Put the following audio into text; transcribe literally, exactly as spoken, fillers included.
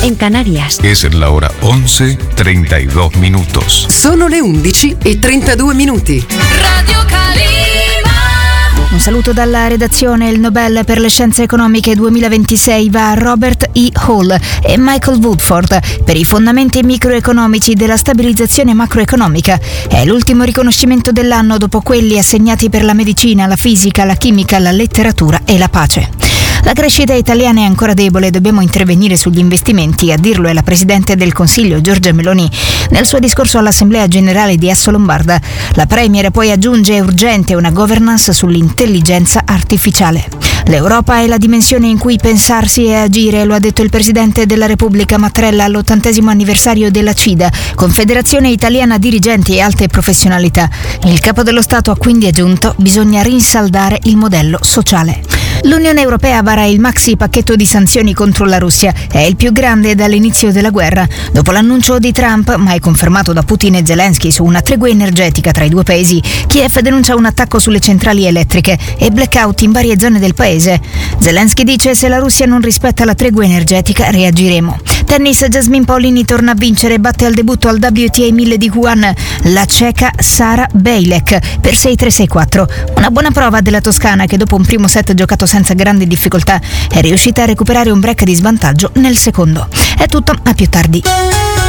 en Canarias. Es la hora once treinta y dos minutos. Sono le undici e trentadue minuti. Radio Calima. Un saluto dalla redazione. Il Nobel per le scienze economiche duemilaventisei va a Robert E. Hall e Michael Woodford per i fondamenti microeconomici della stabilizzazione macroeconomica. È l'ultimo riconoscimento dell'anno dopo quelli assegnati per la medicina, la fisica, la chimica, la letteratura e la pace. La crescita italiana è ancora debole, dobbiamo intervenire sugli investimenti, a dirlo è la Presidente del Consiglio Giorgia Meloni nel suo discorso all'Assemblea Generale di Assolombarda. La Premier poi aggiunge: è urgente una governance sull'intelligenza artificiale. L'Europa è la dimensione in cui pensarsi e agire, lo ha detto il Presidente della Repubblica Mattarella all'ottantesimo anniversario della C I D A, Confederazione Italiana Dirigenti e Alte Professionalità. Il Capo dello Stato ha quindi aggiunto: bisogna rinsaldare il modello sociale. L'Unione Europea vara il maxi pacchetto di sanzioni contro la Russia. È il più grande dall'inizio della guerra. Dopo l'annuncio di Trump, mai confermato da Putin e Zelensky, su una tregua energetica tra i due paesi, Kiev denuncia un attacco sulle centrali elettriche e blackout in varie zone del paese. Zelensky dice: se la Russia non rispetta la tregua energetica, reagiremo. Tennis, Jasmine Paolini torna a vincere, batte al debutto al W T A mille di Wuhan la ceca Sara Bejlek per sei tre sei quattro. Una buona prova della toscana che dopo un primo set giocato senza grandi difficoltà è riuscita a recuperare un break di svantaggio nel secondo. È tutto, a più tardi.